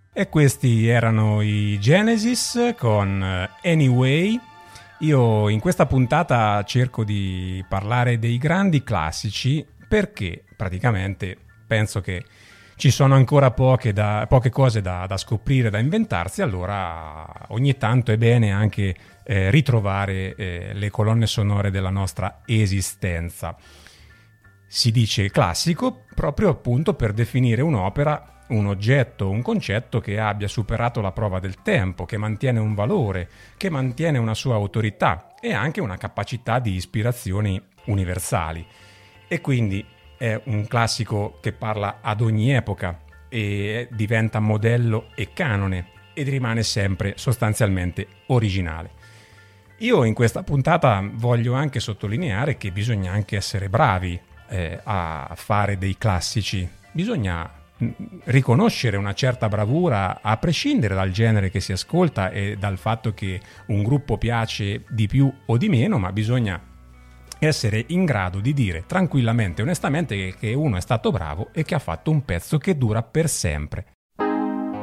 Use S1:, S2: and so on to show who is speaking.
S1: E questi erano i Genesis con Anyway. Io in questa puntata cerco di parlare dei grandi classici perché praticamente penso che ci sono ancora poche cose da scoprire, da inventarsi, allora ogni tanto è bene anche ritrovare le colonne sonore della nostra esistenza. Si dice classico proprio appunto per definire un'opera, un oggetto, un concetto che abbia superato la prova del tempo, che mantiene un valore, che mantiene una sua autorità e anche una capacità di ispirazioni universali. E quindi è un classico che parla ad ogni epoca e diventa modello e canone ed rimane sempre sostanzialmente originale. Io in questa puntata voglio anche sottolineare che bisogna anche essere bravi a fare dei classici, bisogna riconoscere una certa bravura a prescindere dal genere che si ascolta e dal fatto che un gruppo piace di più o di meno, ma bisogna essere in grado di dire tranquillamente e onestamente che uno è stato bravo e che ha fatto un pezzo che dura per sempre.